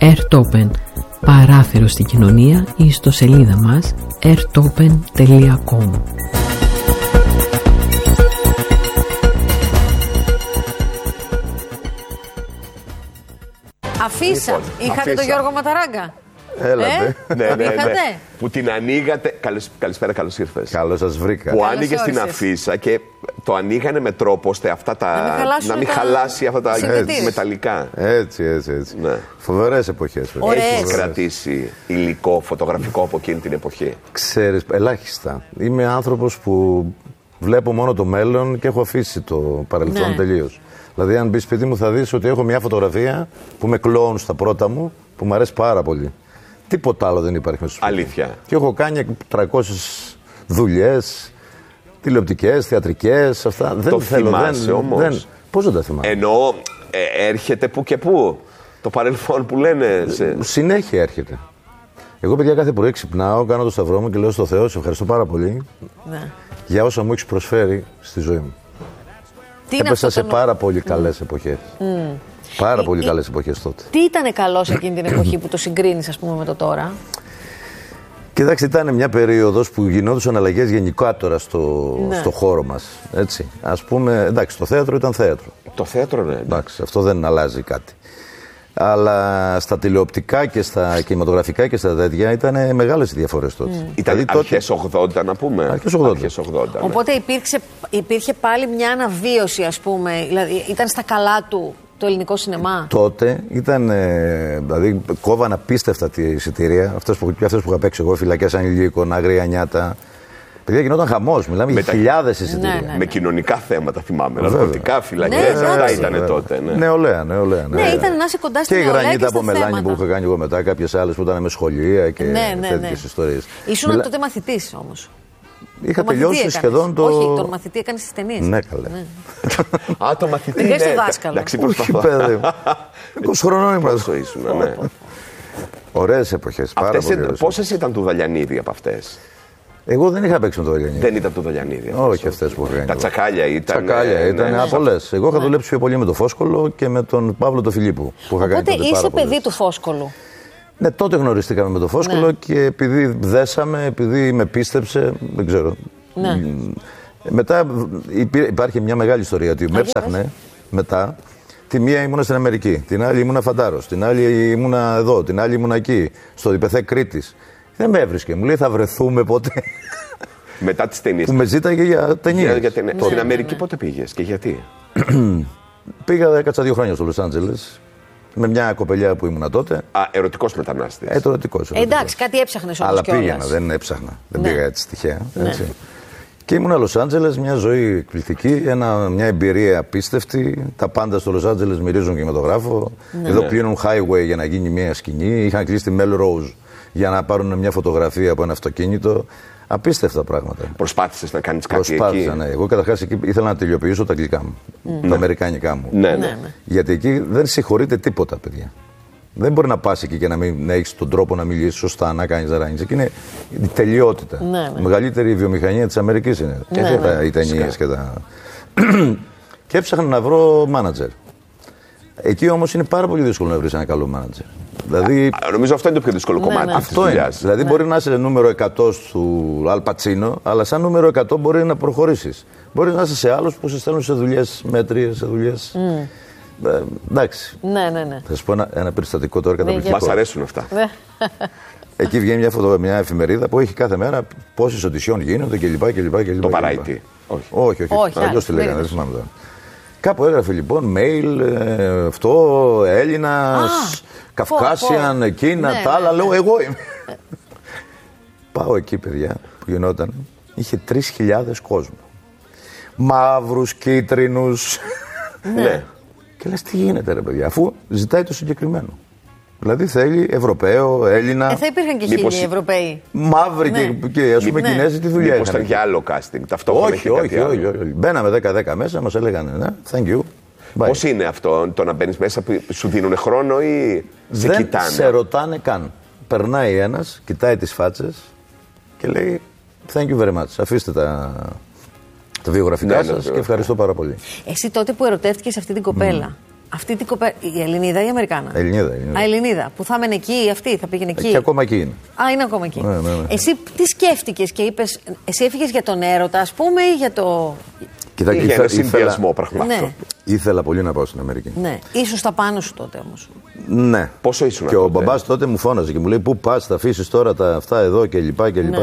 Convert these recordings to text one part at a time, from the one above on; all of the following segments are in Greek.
Airtopen, παράθυρο στην κοινωνία, ή στο σελίδα μας airtopen.com. Αφίσα. Είχατε τον Γιώργο Ματαράγκα? Έλατε. Ναι. Που την ανοίγατε. Καλησπέρα, καλώς ήρθες. Καλώς σας βρήκα. Που άνοιγε την αφίσα και το ανοίγανε με τρόπο ώστε αυτά να μην χαλάσει αυτά τα μεταλλικά. Έτσι. Ναι. Φοβερές εποχές. Έχεις κρατήσει υλικό φωτογραφικό από εκείνη την εποχή? Ξέρεις, ελάχιστα. Είμαι άνθρωπος που βλέπω μόνο το μέλλον και έχω αφήσει το παρελθόν τελείως. Δηλαδή, αν μπει σπίτι μου, θα δεις ότι έχω μια φωτογραφία που με κλόουν στα πρώτα μου, που μου αρέσει πάρα πολύ. Τίποτα άλλο δεν υπάρχει μέσα στο σπίτι. Αλήθεια. Και έχω κάνει 300 δουλειές, τηλεοπτικές, θεατρικές, αυτά. Το θυμάσαι όμως? Πώς δεν τα θυμάμαι? Εννοώ, έρχεται που και που. Το παρελθόν που λένε. Συνέχεια έρχεται. Εγώ, παιδιά, κάθε πρωί ξυπνάω, κάνω το σταυρό μου και λέω στο Θεό, σε ευχαριστώ πάρα πολύ για όσα μου έχεις προσφέρει στη ζωή μου. Έπεσα σε πάρα πολύ καλές εποχές. Πάρα πολύ καλές εποχές τότε. Τι ήταν καλό σε εκείνη την εποχή που το συγκρίνεις, ας πούμε, με το τώρα? Κοιτάξτε, ήταν μια περίοδος που γινόντουσαν αλλαγές γενικότερα στο χώρο μας. Έτσι. Ας πούμε, εντάξει, το θέατρο ήταν θέατρο. Το θέατρο, ναι. Εντάξει, αυτό δεν αλλάζει κάτι. Αλλά στα τηλεοπτικά και στα κινηματογραφικά και στα τέτοια ήταν μεγάλες οι διαφορές τότε. Ήταν αρχές 80, να πούμε. Αρχές 80. Οπότε υπήρχε πάλι μια αναβίωση, ας πούμε. Δηλαδή, ήταν στα καλά του το ελληνικό σινεμά. Τότε ήταν. Δηλαδή, κόβαν απίστευτα τη εισιτήρια. Αυτές που είχα παίξει εγώ, Φυλακές Ανηλίκων, Άγρια Νιάτα. Παιδιά, γινόταν χαμός. Μιλάμε για χιλιάδες εισιτήρια. Ναι. Με κοινωνικά θέματα, θυμάμαι. Ναρκωτικά, φυλακές, αυτά ήταν τότε. Νεολαία. Ναι, ήταν να είσαι κοντά στην νεολαία. Και η νεολαία γρανίτα από μελάνι που είχα κάνει εγώ μετά, κάποιες άλλες που ήταν με σχολεία και τέτοιες ιστορίες. Ήσουν τότε μαθητής όμως? Είχα τελειώσει σχεδόν το. Όχι, τον μαθητή έκανε στις ταινίες. Ναι, καλέ. Α, το μαθητή. Δεν στο δάσκαλο. Όχι, παιδί. 20 χρονών ήμουν. Ωραίες εποχές. Πόσες ήταν του Δαλιανίδη από αυτές? Εγώ δεν είχα παίξει με το Δαλιανίδη. Δεν ήταν το Δαλιανίδη? Όχι, αυτές που είχα κάνει. Τα τσακάλια ήταν. Τσακάλια ήταν από πολλές. Εγώ είχα δουλέψει πιο πολύ με τον Φόσκολο και με τον Παύλο τον Φιλίππου. Οπότε είσαι παιδί του Φόσκολου. Ναι, τότε γνωριστήκαμε με τον Φόσκολο και επειδή δέσαμε, επειδή με πίστεψε, δεν ξέρω. Ναι. Μετά υπάρχει μια μεγάλη ιστορία ότι με έψαχνε μετά. Τη μία ήμουνα στην Αμερική, την άλλη ήμουνα Φαντάρος, την άλλη ήμουνα εδώ, την άλλη ήμουνα εκεί, στο Διπεθέ Κρήτης. Δεν με έβρισκε, μου λέει θα βρεθούμε ποτέ. Μετά τις ταινίες. Που με ζήταγε για ταινίες. Στην Αμερική πότε πήγες και γιατί? Πήγα, έκατσα 2 χρόνια στο Λος Άντζελες. Με μια κοπελιά που ήμουνα τότε. Ερωτικός μετανάστης. Ερωτικός. Εντάξει, κάτι έψαχνες όμως. Αλλά πήγαινα, δεν έψαχνα. Δεν πήγα έτσι τυχαία. Έτσι. Και ήμουνα Λος Άντζελες, μια ζωή εκπληκτική, μια εμπειρία απίστευτη. Τα πάντα στο Λος Άντζελες μυρίζουν κινηματογράφο. Εδώ κλείνουν highway για να γίνει μια σκηνή. Είχαν κλείσει τη Melrose για να πάρουν μια φωτογραφία από ένα αυτοκίνητο. Απίστευτα πράγματα. Προσπάθησες να κάνεις κάτι εκεί? Προσπάθησα, ναι. Εγώ καταρχάς εκεί ήθελα να τελειοποιήσω τα αγγλικά μου. Τα αμερικάνικά μου. Ναι. Γιατί εκεί δεν συγχωρείται τίποτα, παιδιά. Δεν μπορεί να πας εκεί και να μην έχεις τον τρόπο να μιλήσεις σωστά, να κάνεις δαράνιες. Εκεί είναι η τελειότητα. Η μεγαλύτερη βιομηχανία της Αμερικής είναι. Οι ταινίες και τα. Και έψαχνα να βρω μάνατζερ. Εκεί όμως είναι πάρα πολύ δύσκολο να βρεις ένα καλό μάνατζερ. Δηλαδή, νομίζω αυτό είναι το πιο δύσκολο κομμάτι. Αυτό είναι. Δηλαδή, μπορεί να είσαι νούμερο 100 του Αλ Πατσίνο, αλλά σαν νούμερο 100 μπορεί να προχωρήσεις. Μπορεί να είσαι σε άλλους που σε στέλνουν σε δουλειές μέτριες, σε δουλειές. Εντάξει. Ναι. Θα σου πω ένα περιστατικό τώρα καταπληκτικό. Μας αρέσουν αυτά. Εκεί βγαίνει μια εφημερίδα που έχει κάθε μέρα πόσες οντισιόν γίνονται κλπ. Το Variety. Όχι. Αλλιώς τη λέγανε, δεν θυμάμαι τώρα. Κάπου έγραφε λοιπόν mail, αυτό, Έλληνας, Καυκάσιαν, Κίνα, τα άλλα. Λέω εγώ είμαι. Πάω εκεί, παιδιά, που γινόταν. Είχε 3.000 κόσμο. Μαύρους, κίτρινους. Ναι. Και λες τι γίνεται ρε παιδιά, αφού ζητάει το συγκεκριμένο. Δηλαδή θέλει Ευρωπαίο, Έλληνα. Θα υπήρχαν και χίλιοι Ευρωπαίοι. Μαύροι και ας πούμε Κινέζοι τη δουλειά. Μήπως ήταν για άλλο casting, ταυτόχρονα? Όχι. Μπαίναμε 10-10 μέσα, μας έλεγαν ναι, thank you. Πώς είναι αυτό, το να μπαίνεις μέσα, σου δίνουν χρόνο ή σε κοιτάνε? Δεν σε ρωτάνε καν. Περνάει ένας, κοιτάει τις φάτσες και λέει thank you very much. Αφήστε τα βιογραφικά σας και ευχαριστώ πάρα πολύ. Εσύ τότε που ερωτεύτηκες αυτή την κοπέλα, Αυτή την κοπέλα. Η Ελληνίδα ή η Αμερικάνα? Ελληνίδα. Ελληνίδα. Που θα έμενε εκεί, αυτή θα πήγαινε εκεί. Και ακόμα εκεί είναι. Είναι ακόμα εκεί. Ναι. Εσύ τι σκέφτηκες και είπες, εσύ έφυγες για τον έρωτα, ας πούμε, ή για το. Κοίτα, για ένα συνδυασμό πραγματικά. Ναι. Ήθελα πολύ να πάω στην Αμερική. Ναι. Ήσουν στα πάνω σου τότε όμως. Ναι. Πόσο ήσουν? Και ο μπαμπάς τότε μου φώναζε και μου λέει: Πού πας, θα αφήσεις τώρα αυτά εδώ κλπ.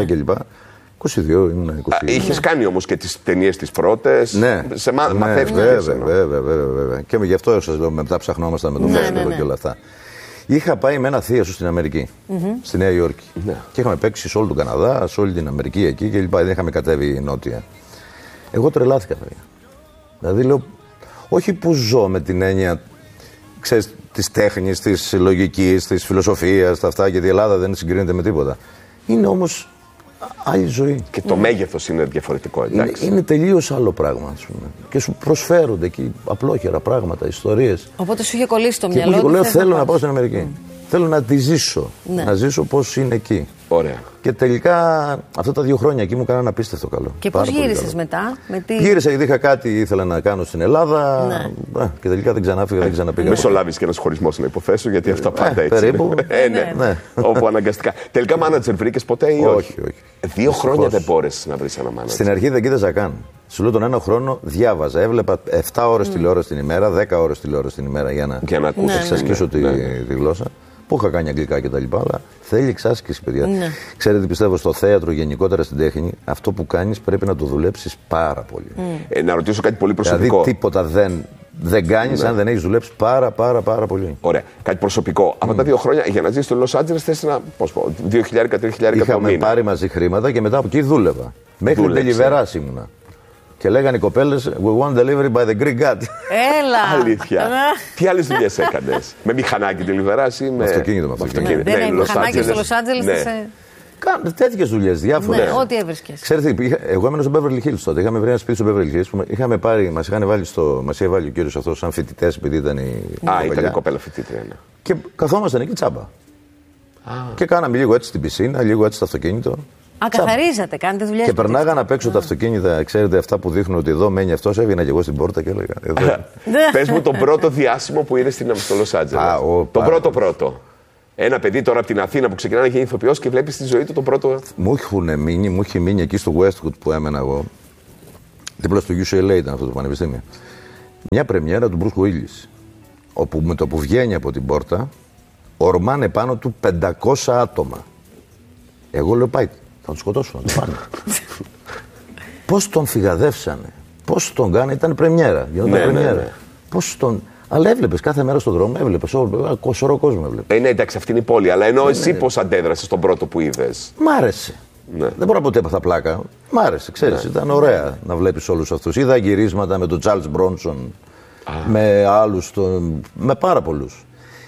22 ήμουν. Είχες κάνει όμως και τις ταινίες τις πρώτες. Ναι. Μαθαίθηκες. Βέβαια. Και γι' αυτό σας λέω: μετά ψαχνόμασταν με τον Φέστο και όλα αυτά. Είχα πάει με ένα θεία σου στην Αμερική, στη Νέα Υόρκη. Και είχαμε παίξει σε όλο τον Καναδά, σε όλη την Αμερική εκεί κλπ. Δεν είχαμε κατέβει νότια. Εγώ τρελάθηκα, παιδιά. Δηλαδή λέω: όχι που ζω με την έννοια, ξέρεις, της τέχνης, της λογικής, της φιλοσοφίας, τα αυτά, γιατί η Ελλάδα δεν συγκρίνεται με τίποτα. Είναι όμως άλλη ζωή. Και το μέγεθος είναι διαφορετικό, εντάξει. Είναι τελείως άλλο πράγμα, ας πούμε. Και σου προσφέρονται εκεί απλόχερα πράγματα, ιστορίες. Οπότε σου είχε κολλήσει το μυαλό. Και λέω: θέλω να πάω στην Αμερική. Θέλω να τη ζήσω. Ναι. Να ζήσω πώς είναι εκεί. Ωραία. Και τελικά αυτά τα 2 χρόνια εκεί μου κάνανε απίστευτο καλό. Και πώς γύρισες μετά? Γύρισα γιατί είχα κάτι ήθελα να κάνω στην Ελλάδα. Ναι. Και τελικά δεν ξανάφυγα, δεν ξαναπήγα. Μεσολάβησε και ένας χωρισμός να υποθέσω, γιατί αυτά πάντα έτσι. Περίπου. Ναι. Όπου αναγκαστικά. Τελικά μάνατζερ βρήκες ποτέ ή όχι? Όχι. 2 χρόνια δεν μπόρεσες να βρεις ένα μάνατζερ? Στην αρχή δεν κοίταζα καν. Σου λέω τον ένα χρόνο διάβαζα. Έβλεπα 7 ώρες τηλεόραση την ημέρα, 10 ώρες τηλεόραση την ημέρα για να εξασκήσω τη γλώσσα. Που είχα κάνει αγγλικά κτλ. Αλλά θέλει εξάσκηση, παιδιά. Ναι. Ξέρετε, πιστεύω στο θέατρο, γενικότερα στην τέχνη, αυτό που κάνεις πρέπει να το δουλέψεις πάρα πολύ. Να ρωτήσω κάτι πολύ προσωπικό. Δηλαδή, τίποτα δεν κάνεις αν δεν έχεις δουλέψει πάρα πολύ. Ωραία. Κάτι προσωπικό. Αυτά τα 2 χρόνια για να ζήσεις στο Λος Άντζελες θες να. 2.000-3.000 το μήνα. Είχαμε πάρει μαζί χρήματα και μετά από εκεί δούλευα. Μέχρι την Τελιβεράς ήμουνα. Και λέγανε οι κοπέλες, we want delivery by the Greek God. Έλα! Αλήθεια. Τι άλλες δουλειές έκανες? Με μηχανάκι Τελιβεράς ή με αυτοκίνητο? Δεν είναι μηχανάκι στο Λος Άντζελες. Τέτοιες δουλειές, διάφορες. Ναι, ό,τι έβρισκες. Ξέρετε, εγώ έμενα στο Beverly Hills τότε. Είχαμε βρει ένα σπίτι στο Beverly Hills. Μας είχε βάλει ο κύριος αυτός σαν φοιτητές, επειδή ήταν ήταν η κοπέλα φοιτήτρια. Και καθόμασταν εκεί τσάμπα. Και κάναμε λίγο έτσι στην πισίνα, λίγο έτσι στο αυτοκίνητο. Καθαρίζατε, κάνετε δουλειές. Και περνάγαν απ' έξω τα αυτοκίνητα, ξέρετε, αυτά που δείχνουν ότι εδώ μένει αυτός. Έβγαινα και εγώ στην πόρτα και έλεγα. Πες μου τον πρώτο διάσημο που είδες στο Λος Άντζελες. Τον πρώτο. Ένα παιδί τώρα από την Αθήνα που ξεκινάει να γίνει ηθοποιός και βλέπει στη ζωή του τον πρώτο. Μου είχε μείνει εκεί στο Westwood που έμενα εγώ. Δίπλα στο UCLA ήταν αυτό το πανεπιστήμιο. Μια πρεμιέρα του Bruce Willis. Όπου με το που βγαίνει από την πόρτα, ορμάνε πάνω του 500 άτομα. Εγώ λέω: πάει, θα τον σκοτώσω, να τον πάνε. Πώς τον φυγαδεύσανε, πώς τον κάνανε, ήταν πρεμιέρα. Ναι. Πώς τον. Αλλά έβλεπες κάθε μέρα στον δρόμο, έβλεπες σωρό κόσμο έβλεπες. Ναι, εντάξει, αυτή είναι η πόλη. Αλλά ενώ εσύ πώς αντέδρασες τον πρώτο που είδες? Μ' άρεσε. Ναι. Δεν μπορώ να πω ότι έπαθα πλάκα. Μ' άρεσε, ξέρεις, ήταν ωραία να βλέπεις όλους αυτούς. Είδα γυρίσματα με τον Charles Bronson, με άλλους, με πάρα πολλούς.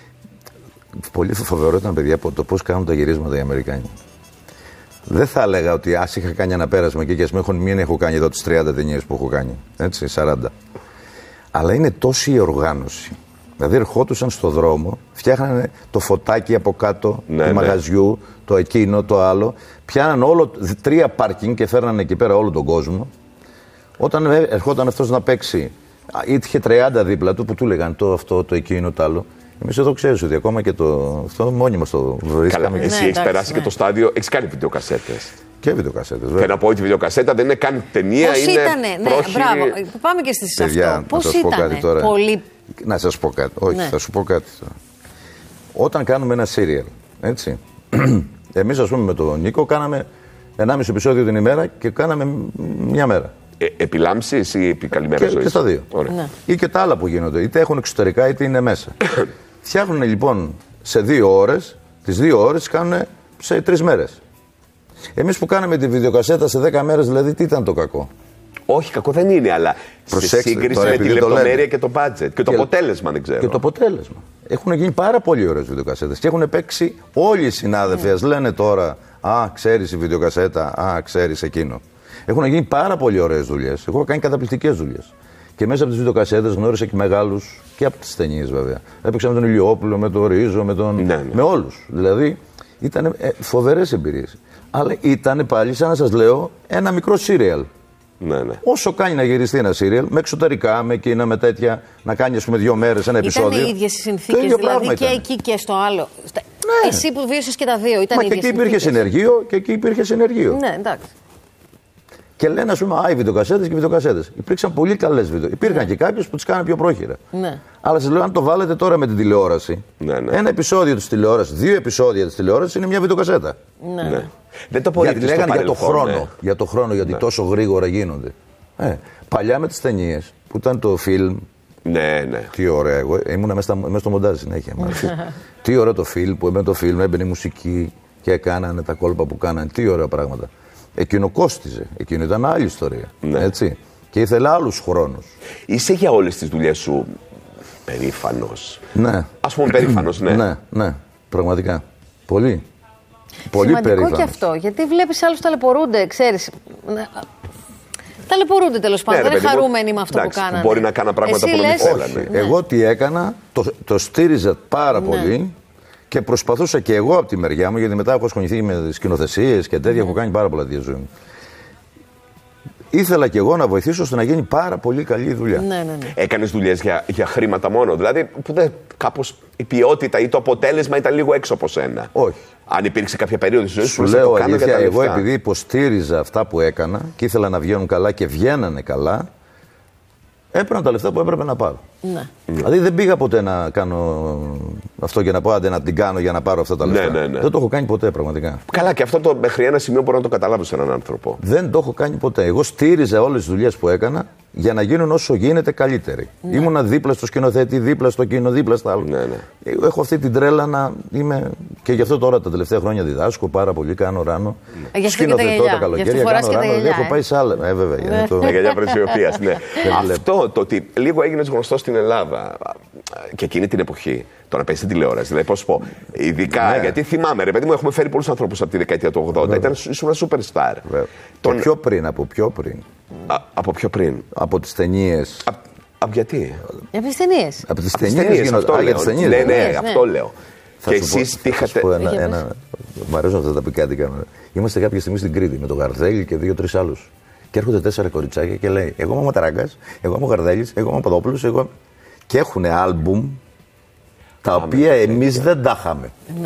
Πολύ φοβερό ήταν, παιδιά, από το πώς κάνουν τα γυρίσματα οι Αμερικάνοι. Δεν θα έλεγα ότι ας είχα κάνει ένα πέρασμα και μην έχω κάνει εδώ τις 30 ταινίες που έχω κάνει. Έτσι, 40. Αλλά είναι τόση η οργάνωση. Δηλαδή ερχόντουσαν στο δρόμο, φτιάχνανε το φωτάκι από κάτω του μαγαζιού, το εκείνο, το άλλο. Πιάνανε 3 πάρκινγκ και φέρνανε εκεί πέρα όλο τον κόσμο. Όταν ερχόταν αυτός να παίξει, είχε 30 δίπλα του που του λέγανε το αυτό, το εκείνο, το άλλο. Εμείς εδώ ξέρεις ότι ακόμα και αυτό μόνοι μας το βρίσκαμε. Καλά, εσύ έχεις περάσει και το στάδιο, έχεις κάνει βιντεοκασέτες. Και βιντεοκασέτες, βέβαια. Και να πω ότι η βιντεοκασέτα δεν είναι καν ταινία. Πώς ήτανε, μπράβο. Πάμε και στις αυτό. Πώς ήτανε, πολύ. Να σας πω κάτι. Όχι, θα σου πω κάτι τώρα. Όταν κάνουμε ένα serial, έτσι. Εμείς, ας πούμε, με τον Νίκο κάναμε 1,5 επεισόδιο την ημέρα και κάναμε μια μέρα. Επιλάμψεις ή επί καλημέρα ζωής? Και στα δύο. Ναι. Ή και τα άλλα που γίνονται. Είτε έχουν εξωτερικά είτε είναι μέσα. Φτιάχνουν λοιπόν σε 2 ώρες, τις 2 ώρες κάνουν σε 3 μέρες. Εμείς που κάναμε τη βιντεοκασέτα σε 10 μέρες, δηλαδή τι ήταν το κακό? Όχι, κακό δεν είναι, αλλά σε σύγκριση με τη λεπτομέρεια και το budget. Και το αποτέλεσμα δεν ξέρω. Και το αποτέλεσμα. Έχουν γίνει πάρα πολύ ωραίες βιντεοκασέτες και έχουν παίξει όλοι οι συνάδελφοι. Ας λένε τώρα, ξέρεις η βιντεοκασέτα, ξέρεις εκείνο. Έχουν γίνει πάρα πολύ ωραίες δουλειές. Εγώ έχω κάνει καταπληκτικές δουλειές. Και μέσα από τις βιντεοκασέτες γνώρισα και μεγάλους και από τις ταινίες βέβαια. Έπαιξα με τον Ηλιόπουλο, με τον Ρίζο, με όλους. Δηλαδή ήταν φοβερές εμπειρίες. Αλλά ήταν πάλι, σαν να σας λέω, ένα μικρό σύριαλ. Ναι, ναι. Όσο κάνει να γυριστεί ένα σύριαλ, με εξωτερικά, με εκείνα, με τέτοια, να κάνει ας πούμε 2 μέρες ένα επεισόδιο. Ήταν οι ίδιες οι συνθήκες, δηλαδή και εκεί και στο άλλο. Ναι. Εσύ που βίωσες και τα δύο, ήταν οι ίδιες. Και εκεί υπήρχε συνεργείο και εκεί υπήρχε συνεργείο. Ναι, εντάξει. Και λένε, ας πούμε, οι βιντεοκασέτες και βιντεοκασέτες. Υπήρξαν πολύ καλές βίντεο. Υπήρχαν και κάποιες που τις κάνανε πιο πρόχειρα. Ναι. Αλλά σας λέω, αν το βάλετε τώρα με την τηλεόραση, ένα επεισόδιο της τηλεόρασης, 2 επεισόδια της τηλεόρασης είναι μια βιντεοκασέτα. Ναι. Ναι. Δεν το γιατί λέγανε για το χρόνο. Για το χρόνο, γιατί τόσο γρήγορα γίνονται. Παλιά με τις ταινίες που ήταν το φιλμ. Ναι, ναι. Τι ωραία. Εγώ ήμουνα μέσα στο μοντάζ συνέχεια. Τι ωραίο το φιλμ που έμπαινε το φιλμ, έμπαινε η μουσική και κάνανε τα κόλπα που κάνανε. Τι ωραία πράγματα. Εκείνο κόστιζε. Εκείνο ήταν άλλη ιστορία. Ναι. Έτσι. Και ήθελε άλλους χρόνους. Είσαι για όλες τις δουλειές σου περήφανος? Ναι. Ας πούμε περήφανος, ναι. Ναι, ναι. Πραγματικά. Πολύ. Πολύ σημαντικό περήφανος. Και αυτό. Γιατί βλέπεις άλλους ταλαιπωρούνται, ξέρεις. Ταλαιπωρούνται τέλος πάντων. Δεν είναι χαρούμενοι με αυτό που κάνανε. Μπορεί να κάνα πράγματα που δεν θέλανε. Ναι. Εγώ τι έκανα, το στήριζα πάρα πολύ. Και προσπαθούσα και εγώ από τη μεριά μου, γιατί μετά έχω ασχοληθεί με σκηνοθεσίες και τέτοια, έχω κάνει πάρα πολλά τη ζωή μου. Ήθελα και εγώ να βοηθήσω ώστε να γίνει πάρα πολύ καλή δουλειά. Ναι. Έκανες δουλειές για χρήματα μόνο? Δηλαδή, που κάπως η ποιότητα ή το αποτέλεσμα ήταν λίγο έξω από σένα? Όχι. Αν υπήρξε κάποια περίοδο της ζωής σου λέω αλήθεια, εγώ επειδή υποστήριζα αυτά που έκανα και ήθελα να βγαίνουν καλά και βγαίνανε καλά, έπαιρνα τα λεφτά που έπρεπε να πάρω. Ναι. Δηλαδή δεν πήγα ποτέ να κάνω αυτό και να πω άντε να την κάνω για να πάρω αυτά τα λεφτά. Ναι. Δεν το έχω κάνει ποτέ πραγματικά. Καλά, και αυτό μέχρι ένα σημείο μπορώ να το καταλάβω σε έναν άνθρωπο. Δεν το έχω κάνει ποτέ. Εγώ στήριζα όλες τις δουλειές που έκανα για να γίνουν όσο γίνεται καλύτεροι. Ναι. Ήμουνα δίπλα στο σκηνοθέτη, δίπλα στο κοινό, δίπλα στα άλλα. Ναι. Έχω αυτή την τρέλα να είμαι. Και γι' αυτό τώρα τα τελευταία χρόνια διδάσκω πάρα πολύ, κάνω ράνο. Σκηνοθετώ τα καλοκαίρια, κάνω ράνο. Έχω πάει σε άλλα. Βέβαια. Τα γυαλιά πρεσιοποιίας, ναι. Αυτό το ότι λίγο έγινες γνωστός στην Ελλάδα και εκείνη την εποχή. Το να παίζει τηλεόραση, δηλαδή πώς πω. Ειδικά γιατί θυμάμαι, ρε παιδί μου, έχουμε φέρει πολλούς ανθρώπους από τη δεκαετία του 80. Ήσουν ένα superstar. Πιο πριν, από πιο πριν. Από πιο πριν. Από τις ταινίες. Από γιατί? Από τις ταινίες. Από τις ταινίες. Ναι, αυτό λέω. Και εσείς τι είχατε. Μ' αρέσουν αυτά τα πικάντικα. Είμαστε κάποια στιγμή στην Κρήτη με τον Γαρδέλη και 2-3 άλλους. Και έρχονται 4 κοριτσάκια και λέει: εγώ είμαι ο Ματαράγκας, εγώ είμαι ο Γαρδέλης, εγώ είμαι ο Παπαδόπουλος. Και έχουν άλμπουμ τα οποία εμείς δεν τα είχαμε.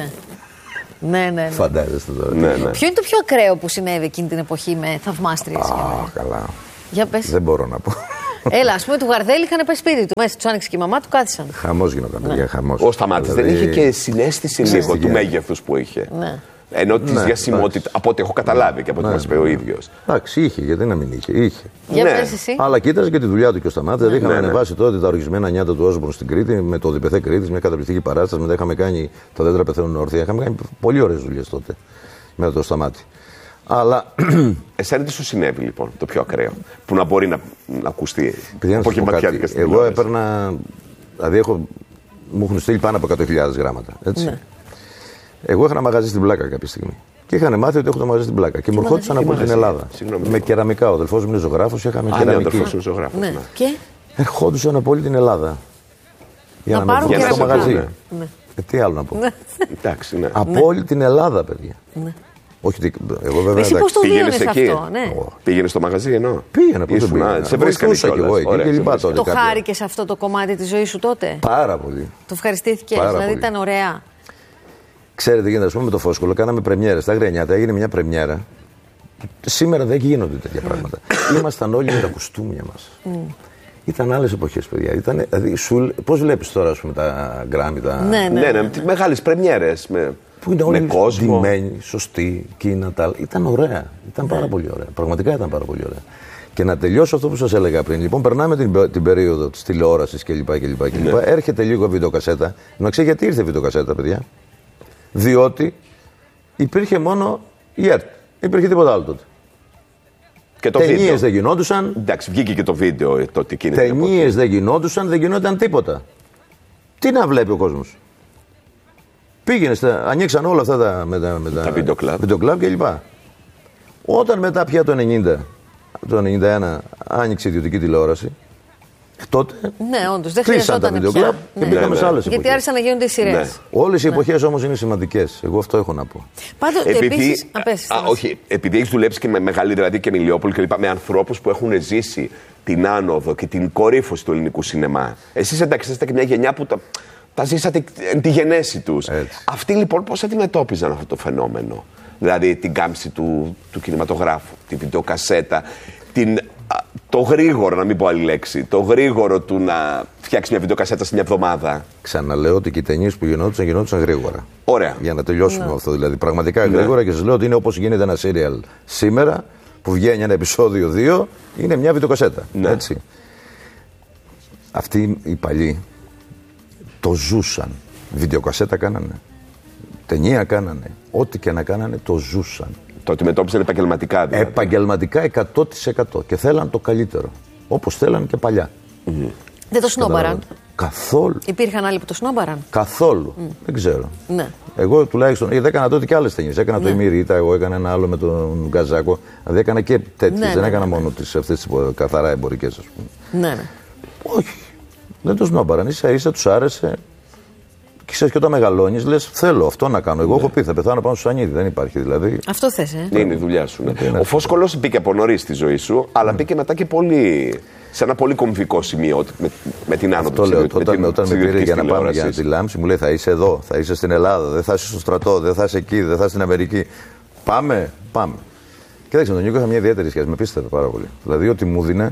Ναι. Φαντάζεστε τώρα. Ναι. Ποιο είναι το πιο ακραίο που συνέβη εκείνη την εποχή με θαυμάστριες? Καλά. Για πες. Δεν μπορώ να πω. Έλα, ας πούμε, του Γαρδέλη είχαν πάει σπίτι του. Μέσα του άνοιξε και η μαμά του, κάθισαν. Χαμός γινόταν, παιδιά, χαμός. Ο Σταμάτης δεν είχε και συναίσθηση λίγο του μέγεθους που είχε? Ναι. Ενώ τη διασημότητα, από ό,τι έχω καταλάβει και από ό,τι μας είπε ο ίδιος. Εντάξει, είχε, γιατί να μην είχε. Για πες εσύ. Αλλά κοίταζε και τη δουλειά του και ο Σταμάτης. Δηλαδή είχαμε ανεβάσει τότε τα οργισμένα νιάτα του Όσμπορν στην Κρήτη με το Διπεθέ Κρήτης, μια καταπληκτική παράσταση. Μετά είχαμε κάνει τα δέντρα πεθαίνουν όρθια. Είχαμε κάνει πολύ ωραίες δουλειές τότε με το Σταμάτη. Αλλά. Εσένα τι σου συνέβη λοιπόν το πιο ακραίο, που να μπορεί να ακουστεί από γεματιάτικα στην Εγώ έπαιρνα. Δηλαδή μου έχουν στείλει πάνω από 100.000 γράμματα. Έτσι. Ναι. Εγώ είχα ένα μαγαζί στην Πλάκα κάποια στιγμή. Και είχαν μάθει ότι έχω το μαγαζί στην Πλάκα. Και μου ερχόντουσαν από την Ελλάδα. Με κεραμικά. Ο αδελφός μου είναι ζωγράφος, είχαμε κεραμική. Ναι. Και ερχόντουσαν από όλη την Ελλάδα. Για να με βγουν στο μαγαζί. Τι άλλο να πω. Εντάξει, ναι. Από όλη την Ελλάδα, παιδιά. Όχι, εγώ βέβαια. Εσύ πώς το πήγαινες εκεί? Αυτό, ναι. Πήγαινες στο μαγαζί ενώ? Πήγαινα, πώς δεν πήγαινα. Σε βρίσκανε κιόλας. Το χάρηκες αυτό το κομμάτι της ζωής σου τότε? Πάρα πολύ. Το ευχαριστήθηκες, δηλαδή ήταν ωραία? Ξέρετε, γίνεται, ας πούμε, με το Φόσκολο, κάναμε πρεμιέρες. Στα Αγρενιάτα έγινε μια πρεμιέρα. Σήμερα δεν γίνονται τέτοια πράγματα. Ήμασταν όλοι με τα κουστούμια μας. Ήταν άλλες εποχές, παιδιά. Δηλαδή, πώς βλέπεις τώρα, ας πούμε, τα γκράμμι, Ναι, μεγάλες πρεμιέρες. Που είναι όλοι ντυμένοι, σωστοί, εκείνα τα άλλα. Ήταν ωραία. Ήταν πάρα πολύ ωραία. Πραγματικά ήταν πάρα πολύ ωραία. Και να τελειώσω αυτό που σας έλεγα πριν. Λοιπόν, περνάμε την περίοδο της τηλεόρασης κλπ. Έρχεται λίγο βιντεοκασέτα. Να ξέρει γιατί ήρθε βιντεοκασέτα, παιδιά. Διότι υπήρχε μόνο η ΕΡΤ. Υπήρχε τίποτα άλλο τότε. Και το ταινίες δεν γινόντουσαν. Εντάξει, βγήκε και το βίντεο τότε εκείνη. Ταινίες δεν γινόντουσαν, δεν γινόταν τίποτα. Τι να βλέπει ο κόσμος? Πήγαινε, ανοίξαν όλα αυτά με τα βιντεοκλαμπ κλπ. Όταν μετά πια το 90, το 91 άνοιξε η ιδιωτική τηλεόραση, Τότε ναι, όντως. Δεν κλείσαν τα χρειαζόταν βίντεο κλαμπ και μπήκαμε σε άλλες εποχές. Γιατί άρχισαν να γίνονται οι σειρές. Ναι. Όλες οι εποχές όμως είναι σημαντικές. Εγώ αυτό έχω να πω. Πάντοτε επίσης. Όχι, επειδή έχεις δουλέψει και με μεγάλη, δηλαδή και με Ηλιόπολη και λοιπά, με ανθρώπους που έχουν ζήσει την άνοδο και την κορύφωση του ελληνικού σινεμά. Εσείς εντάξει, είστε και μια γενιά που τα ζήσατε τη γενέση τους. Αυτοί λοιπόν πώς αντιμετώπιζαν αυτό το φαινόμενο? Δηλαδή την κάμψη του κινηματογράφου, τη βιντεοκασέτα, το γρήγορο, να μην πω άλλη λέξη, το γρήγορο του να φτιάξει μια βιντεοκασέτα σε μια εβδομάδα. Ξαναλέω ότι και οι ταινίες που γινόντουσαν γρήγορα. Ωραία. Για να τελειώσουμε αυτό, δηλαδή. Πραγματικά γρήγορα, και σας λέω ότι είναι όπως γίνεται ένα σύριαλ σήμερα, που βγαίνει ένα επεισόδιο 2, είναι μια βιντεοκασέτα. Ναι. Έτσι. Αυτοί οι παλιοί το ζούσαν. Βιντεοκασέτα κάνανε. Ταινία κάνανε. Ό,τι και να κάνανε, το ζούσαν. Το αντιμετώπισαν επαγγελματικά, δηλαδή. Επαγγελματικά 100%. Και θέλαν το καλύτερο. Όπως θέλαν και παλιά. Δεν το σνόμπαραν. Καθόλου. Υπήρχαν άλλοι που το σνόμπαραν. Καθόλου. Δεν ξέρω. Ναι. Εγώ τουλάχιστον. Γιατί έκανα τότε και άλλες ταινίες. Έκανα το Ημίρητα, εγώ έκανα ένα άλλο με τον Γκαζάκο. Δηλαδή έκανα και τέτοιες. Δεν έκανα μόνο αυτές τις καθαρά εμπορικές, ας πούμε. Ναι. Όχι. Δεν το σνόμπαραν. Ίσα-ίσα τους άρεσε. Και ξέρεις, και όταν μεγαλώνεις, λες θέλω αυτό να κάνω. Εγώ έχω πει θα πεθάνω πάνω στο σανίδι. Δεν υπάρχει δηλαδή. Αυτό θες, Είναι η δουλειά σου. Ναι. Ο Φόσκολος μπήκε από νωρίς στη ζωή σου, αλλά μπήκε μετά και σε ένα πολύ κομβικό σημείο με την άνοδο της ιδιωτικής. Όταν με πήρε για να πάμε για τη Λάμψη, μου λέει θα είσαι εδώ, θα είσαι στην Ελλάδα, δεν θα είσαι στο στρατό, δεν θα είσαι εκεί, δεν θα είσαι στην Αμερική. Πάμε. Κοίταξε, με τον Νίκο είχα μια ιδιαίτερη σχέση. Με πίστευε πάρα πολύ. Δηλαδή, ό,τι μου δίνε,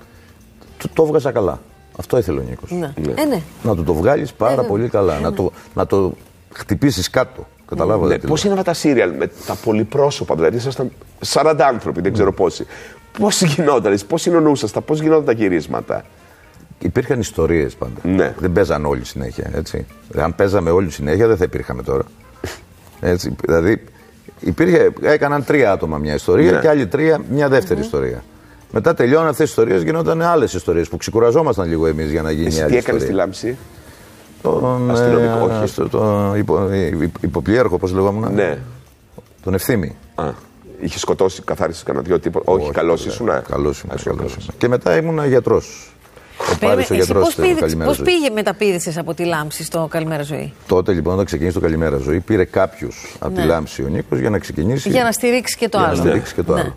το έβγαζα καλά. Αυτό ήθελε ο Νίκος. Ναι. Να του το βγάλεις πάρα πολύ καλά. Να το χτυπήσεις κάτω. Καταλάβατε. Πώς είναι αυτά τα σύριαλ με τα πολυπρόσωπα, δηλαδή ήσασταν 40 άνθρωποι, δεν ξέρω πόσοι. Πώς γινόταν, πώς συνονούσασταν, πώς γινόταν τα γυρίσματα? Υπήρχαν ιστορίες πάντα. Ναι. Δεν παίζαν όλοι συνέχεια. Έτσι. Αν παίζαμε όλοι συνέχεια, δεν θα υπήρχαμε τώρα. Έτσι. Δηλαδή, έκαναν 3 άτομα μια ιστορία και άλλοι 3 μια δεύτερη ιστορία. Μετά τελειώνουν αυτές τις ιστορίες, γινόταν άλλες ιστορίες που ξεκουραζόμασταν λίγο εμείς για να γίνει άλλη ιστορία. Τι έκανες στη Λάμψη? Τον υποπλήρχο, πώς λεγόμουν. Ναι. Τον Ευθύμη. Είχε σκοτώσει, καθάρισε κανένα 2 τίποτα? Όχι, καλός ήσουν. Καλός ήμουν. Και μετά ήμουν γιατρός. Πώς πήγε μεταπήδησες από τη Λάμψη στο Καλημέρα Ζωή? Τότε λοιπόν, όταν ξεκίνησε το Καλημέρα Ζωή, πήρε κάποιους από τη Λάμψη ο Νίκος για να ξεκινήσει. Για να στηρίξει και το άλλο.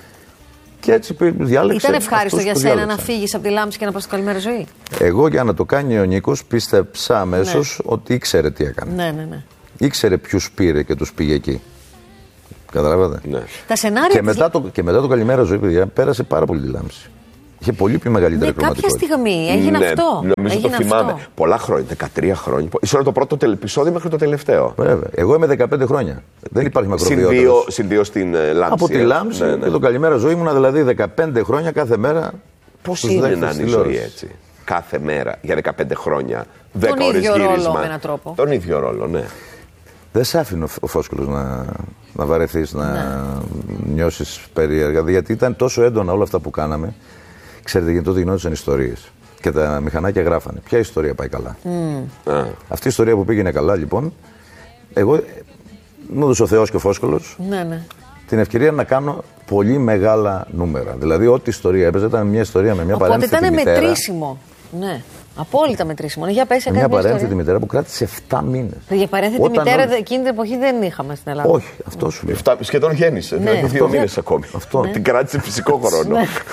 Και έτσι διάλεξε. Ήταν ευχάριστο για σένα να φύγεις από τη Λάμψη και να πας στο Καλημέρα Ζωή? Εγώ, για να το κάνει ο Νίκος, πίστεψα αμέσως ότι ήξερε τι έκανε. Ναι. Ήξερε ποιους πήρε και τους πήγε εκεί. Καταλάβατε. Ναι. Τα σενάρια και μετά το Καλημέρα Ζωή, παιδιά, πέρασε πάρα πολύ τη Λάμψη. Είχε πολύ πιο μεγαλύτερη κρωματικότητα. Κάποια στιγμή έγινε αυτό. Νομίζω το θυμάμαι. Πολλά χρόνια, 13 χρόνια. Ήσουν το πρώτο επεισόδιο μέχρι το τελευταίο. Βέβαια. Εγώ είμαι 15 χρόνια. Δεν υπάρχει μακροβιότητα. Συν 2 στην Λάμψη. Από τη Λάμψη και το Καλημέρα Ζωή ήμουνα δηλαδή 15 χρόνια κάθε μέρα. Πώς είναι να είναι η ζωή έτσι? Κάθε μέρα για 15 χρόνια. 10 ώρες γύρισμα. Τον ίδιο ρόλο με έναν τρόπο. Τον ίδιο ρόλο, ναι. Δεν σ' άφηνε ο Φόσκολος να βαρεθείς, να νιώσεις περίεργα. Γιατί ήταν τόσο έντονα όλα αυτά που κάναμε. Ξέρετε, γιατί τότε γινόντουσαν ιστορίες. Και τα μηχανάκια γράφανε. Ποια ιστορία πάει καλά? Αυτή η ιστορία που πήγαινε καλά, λοιπόν, εγώ μου έδωσε ο Θεός και ο Φόσκολος την ευκαιρία να κάνω πολύ μεγάλα νούμερα. Δηλαδή, ό,τι ιστορία έπαιζε ήταν μια ιστορία με μια παρένθετη μητέρα. Οπότε ήταν μετρήσιμο. Ναι. Απόλυτα μετρήσιμο. Για πες, μια παρένθετη μητέρα που κράτησε 7 μήνες. Για παρένθετη μητέρα εκείνη την εποχή δεν είχαμε στην Ελλάδα. Όχι, αυτό σου λέει. Σχεδόν γέννησε. Δηλαδή 2 μήνες ακόμη. Την κράτησε φυσικό χρόνο.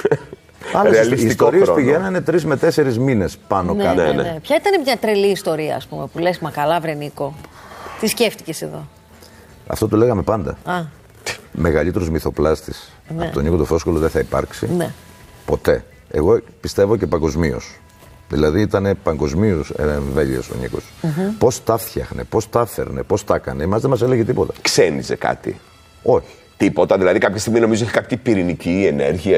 Άλλες ιστορίες πηγαίνανε 3 με 4 μήνες πάνω κάτω. Ναι. Ποια ήταν μια τρελή ιστορία, ας πούμε, που λες μα καλά, βρε Νίκο? Τι σκέφτηκες εδώ? Αυτό το λέγαμε πάντα. Μεγαλύτερος μυθοπλάστης από τον Νίκο τον Φόσκολο δεν θα υπάρξει. Ποτέ. Εγώ πιστεύω και παγκοσμίως. Δηλαδή ήταν παγκοσμίως εμβέλειος ο Νίκος. Πώς τα φτιάχνε, πώς τα έφερνε, πώς τα έκανε. Εμάς δεν μας έλεγε τίποτα. Ξένιζε κάτι? Όχι. Τίποτα, δηλαδή κάποια στιγμή νομίζω είχε κάποια πυρηνική ενέργεια,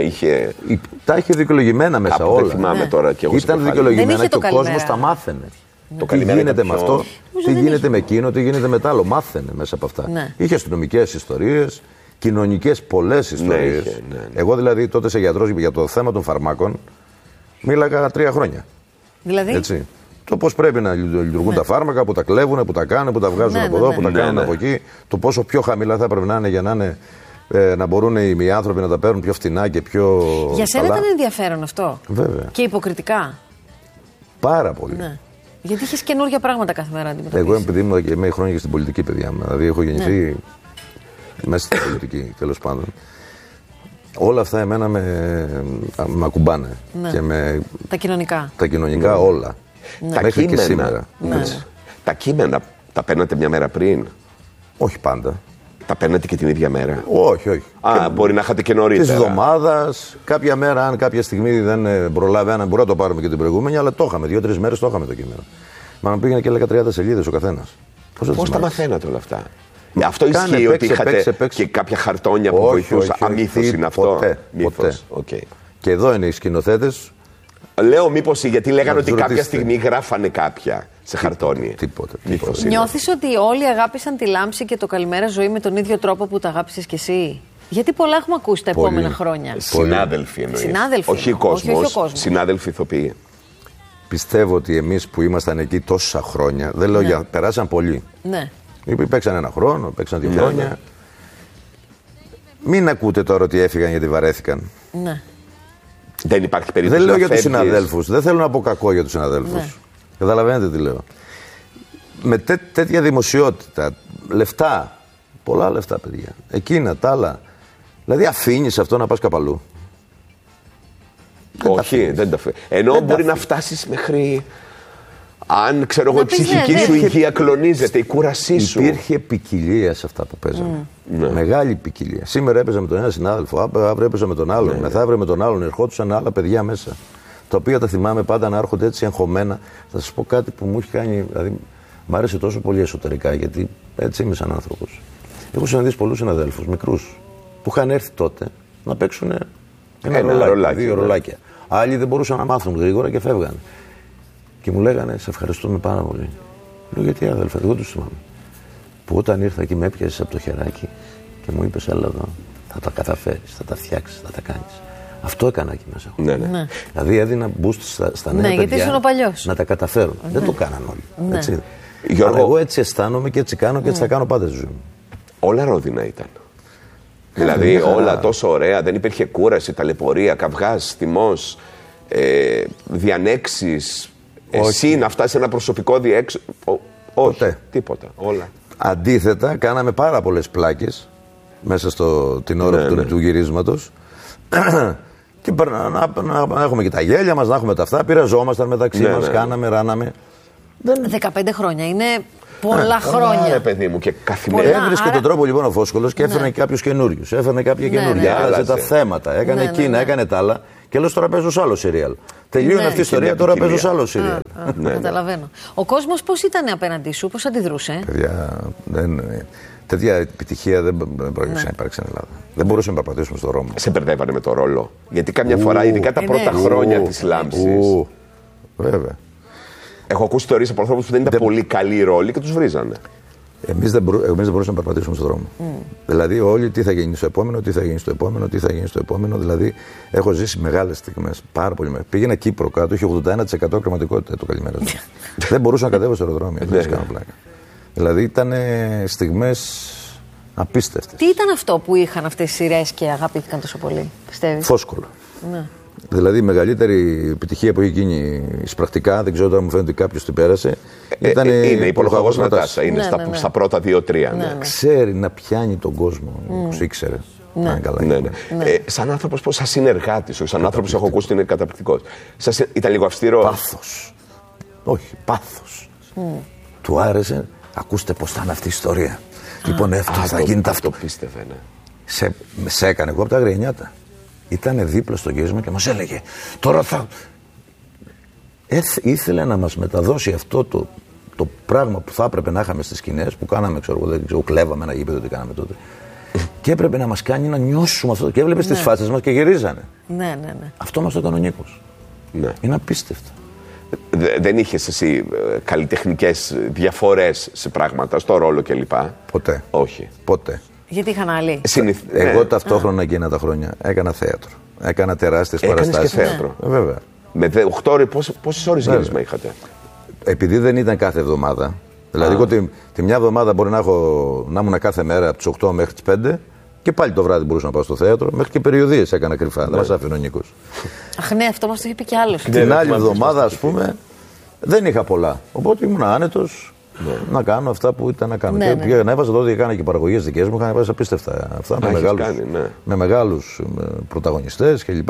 τα είχε δικαιολογημένα μέσα όλα. Δεν θυμάμαι τώρα κι εγώ. Ήταν δικαιολογημένα και ο κόσμος τα μάθαινε. Τι γίνεται με αυτό, τι γίνεται με εκείνο, τι γίνεται με τ' άλλο. Μάθαινε μέσα από αυτά. Είχε αστυνομικές ιστορίες, κοινωνικές πολλές ιστορίες. Εγώ δηλαδή τότε σε γιατρός για το θέμα των φαρμάκων μίλαγα 3 χρόνια. Δηλαδή. Έτσι. Το πώς πρέπει να λειτουργούν τα φάρμακα, που τα κλέβουν, που τα κάνουν, που τα βγάζουν από εδώ, που τα κάνουν από εκεί. Το πόσο πιο χαμηλά θα πρέπει να είναι για να είναι να μπορούν οι άνθρωποι να τα παίρνουν πιο φτηνά και πιο. Για σένα καλά. ήταν ενδιαφέρον αυτό. Βέβαια. Και υποκριτικά. Πάρα πολύ. Ναι. Γιατί είχε καινούργια πράγματα κάθε μέρα αντιμετωπίσει. Εγώ, επειδή είμαι χρόνια και στην πολιτική, παιδιά μου. Δηλαδή, έχω γεννηθεί μέσα στην πολιτική, τέλος πάντων. Όλα αυτά εμένα με ακουμπάνε. Ναι. Και τα κοινωνικά. Τα κοινωνικά όλα. Ναι. Μέχρι και σήμερα. Ναι. Τα κείμενα τα παίρνατε μια μέρα πριν? Όχι πάντα. Τα παίρνατε και την ίδια μέρα? Όχι. Μπορεί να είχατε και νωρίτερα. Τη εβδομάδα, κάποια μέρα, αν κάποια στιγμή δεν προλάβαιναν, μπορεί να το πάρουμε και την προηγούμενη, αλλά το είχαμε. 2-3 μέρες το είχαμε το κείμενο. Μα να πήγαινε και έλεγα 30 σελίδες ο καθένας. Πώς τα μαθαίνατε όλα αυτά? Αυτό ισχύει ότι είχατε και κάποια χαρτόνια που βοηθούσαν? Αμύθος είναι αυτό? Ποτέ. Okay. Και εδώ είναι οι σκηνοθέτες. Λέω μήπως γιατί λέγανε ότι κάποια στιγμή γράφανε κάποια σε χαρτόνι. Τίποτε. Νιώθεις ότι όλοι αγάπησαν τη Λάμψη και το Καλημέρα Ζωή με τον ίδιο τρόπο που τα αγάπησες κι εσύ? Γιατί πολλά έχουμε ακούσει τα επόμενα χρόνια. Συνάδελφοι εννοείς? Συνάδελφοι. Όχι ο κόσμος. Συνάδελφοι ηθοποιοί. Πιστεύω ότι εμείς που ήμασταν εκεί τόσα χρόνια, δεν λέω για περάσαν πολλοί. Ναι. Παίξαν ένα χρόνο, παίξαν 2 χρόνια. Μην ακούτε τώρα ότι έφυγαν γιατί βαρέθηκαν. Ναι. Δεν υπάρχει περίπτωση. Δεν λέω για τους συναδέλφους. Δεν θέλω να πω κακό για τους συναδέλφους. Ναι. Καταλαβαίνετε τι λέω. Με τέτοια δημοσιότητα, λεφτά, πολλά λεφτά, παιδιά. Εκείνα, τα άλλα. Δηλαδή αφήνεις αυτό να πας κάπου αλλού? Όχι, δεν τα αφήνεις. Ενώ μπορεί να φτάσεις μέχρι. Αν ξέρω εγώ, η ψυχική σου υγεία κλονίζεται, η κούρασή σου. Υπήρχε ποικιλία σε αυτά που παίζαμε. Μεγάλη ποικιλία. Σήμερα έπαιζα με τον ένα συνάδελφο, αύριο έπαιζα με τον άλλον, μεθαύριο με τον άλλον. Ερχόντουσαν άλλα παιδιά μέσα. Τα οποία τα θυμάμαι πάντα να έρχονται έτσι εγχωμένα. Θα σας πω κάτι που μου έχει κάνει. Δηλαδή, μ' άρεσε τόσο πολύ εσωτερικά, γιατί έτσι είμαι σαν άνθρωπος. Έχω συναντήσει πολλούς συναδέλφους, μικρούς, που είχαν έρθει τότε να παίξουν ένα ρολάκι, 2 ρολάκια. Άλλοι δεν μπορούσαν να μάθουν γρήγορα και φεύγαν. Και μου λέγανε, σε ευχαριστούμε πάρα πολύ. Λέω, γιατί αδελφέ, εγώ τους θυμάμαι. Που όταν ήρθα και με έπιασες από το χεράκι και μου είπες, έλα εδώ, θα τα καταφέρεις, θα τα φτιάξεις, θα τα κάνεις. Αυτό έκανα εκεί μέσα. Ναι. Δηλαδή έδινα boost στα νέα παιδιά να τα καταφέρουν. Δεν το κάναν όλοι. Ναι. Έτσι. Γιώργο, εγώ έτσι αισθάνομαι και έτσι κάνω και έτσι θα κάνω πάντα στη ζωή μου. Όλα ρόδινα ήταν. Δηλαδή όλα τόσο ωραία, δεν υπήρχε κούραση, ταλαιπωρία, καυγάς, θυμός, διανέξεις. Εσύ να φτάσεις σε ένα προσωπικό διέξοδο. Όχι, τίποτα. Όλα. Αντίθετα, κάναμε πάρα πολλές πλάκες μέσα την ώρα του γυρίσματος. Και να έχουμε και τα γέλια μας, να έχουμε τα αυτά. Πειραζόμασταν μεταξύ μας, κάναμε, ράναμε. 15 χρόνια είναι πολλά χρόνια. Παιδί μου, και καθημερινά. Έβρισκε τον τρόπο λοιπόν ο Φόσκολος και έφερνε κάποιους καινούριους. Έφερνε κάποια καινούργια. Άλλαζε τα θέματα, έκανε εκείνα, έκανε τα άλλα. Και λέω τώρα παίζω σε άλλο σεριάλ. Τελείωνε αυτή η ιστορία, τώρα παίζω σε άλλο σεριάλ. Καταλαβαίνω. Ο κόσμος πώς ήταν απέναντί σου, πώς αντιδρούσε? Παιδιά, τέτοια επιτυχία δεν πρόκειται να υπάρξει στην Ελλάδα. Δεν μπορούσαμε να περπατήσουμε στον δρόμο. Σε μπερδεύανε με το ρόλο? Γιατί κάμια φορά, ειδικά τα πρώτα χρόνια της Λάμψης. Βέβαια. Έχω ακούσει ιστορίες από ανθρώπους που δεν ήταν πολύ καλοί ρόλοι και τους βρίζανε. Εμείς δεν μπορούσαμε να περπατήσουμε στον δρόμο. Δηλαδή, όλοι τι θα γίνει στο επόμενο, τι θα γίνει στο επόμενο, τι θα γίνει στο επόμενο. Δηλαδή, έχω ζήσει μεγάλες στιγμές. Πάρα πολύ μεγάλες. Πήγαινα Κύπρο κάτω, είχε 81% κραματικότητα το Καλημέρα. Δεν μπορούσα να κατέβω στο αεροδρόμιο. Δεν κάνω πλάκα. Δηλαδή, ήταν στιγμές απίστευτες. Τι ήταν αυτό που είχαν αυτές οι σειρές και αγαπήθηκαν τόσο πολύ, πιστεύεις? Φόσκολο. Ναι. Δηλαδή η μεγαλύτερη επιτυχία που έχει γίνει εισπρακτικά, δεν ξέρω τώρα μου φαίνεται ότι κάποιος την πέρασε. Είναι η Πολοχαγός Νατάσα. Είναι στα πρώτα 2-3. Ξέρει να πιάνει τον κόσμο, όπως ήξερε. Σαν άνθρωπος, σαν συνεργάτης, σαν άνθρωπος έχω ακούσει ότι είναι καταπληκτικός. Ήταν λίγο αυστηρός? Πάθος. Όχι, πάθος. Του άρεσε, ακούστε πώς θα είναι αυτή η ιστορία. Λοιπόν, αυτό θα γίνει αυτό. Το πίστευε, ναι. Σε έκανε εγώ από τα γρενιάτα. Ήτανε δίπλα στο γύρισμα και μας έλεγε τώρα θα... ήθελε να μας μεταδώσει αυτό το πράγμα που θα έπρεπε να είχαμε στις σκηνές που κάναμε, δεν ξέρω, κλέβαμε ένα γήπεδο, τι κάναμε τότε. Και έπρεπε να μας κάνει να νιώσουμε αυτό. Και έβλεπες τις φάτσες μας και γυρίζανε. Ναι. Αυτό μας το έκανε ο Νίκος. Ναι. Είναι απίστευτο. Δεν είχες εσύ καλλιτεχνικές διαφορές σε πράγματα, στο ρόλο κλπ? Ποτέ. Όχι. Ποτέ. Γιατί είχαν άλλοι? Εγώ ταυτόχρονα εκείνα τα χρόνια έκανα θέατρο. Έκανα τεράστιες παραστάσεις. Και θέατρο. Βέβαια. Με 8 ώρες, πόσες ώρες γύρισμα είχατε? Επειδή δεν ήταν κάθε εβδομάδα. Δηλαδή, εγώ τη μια εβδομάδα μπορεί να ήμουν κάθε μέρα από τις 8 μέχρι τις 5. Και πάλι το βράδυ μπορούσα να πάω στο θέατρο. Μέχρι και περιοδίες έκανα κρυφά. Δεν μας άφηνε ο Νίκος. Αχ, ναι, αυτό μας το είπε κι άλλος. Την άλλη εβδομάδα, ας πούμε, δεν είχα πολλά. Οπότε ήμουν άνετος να κάνω αυτά που ήταν να κάνω. Και έβαζα τότε, έκανα και παραγωγές δικές μου, είχα βάζει απίστευτα αυτά με μεγάλους πρωταγωνιστές κλπ.